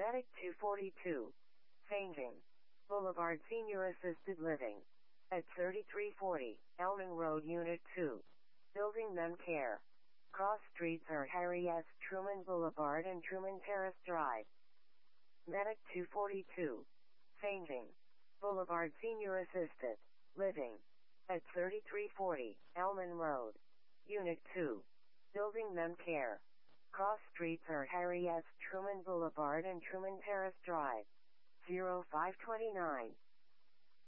Medic 242. Changing. Boulevard Senior Assisted Living. At 3340, Elman Road, Unit 2. Building Mem Care. Cross streets are Harry S. Truman Boulevard and Truman Terrace Drive. Medic 242. Changing. Boulevard Senior Assisted Living. At 3340, Elman Road. Unit 2. Building Mem Care. Cross streets are Harry S. Truman Boulevard and Truman Terrace Drive. 0529.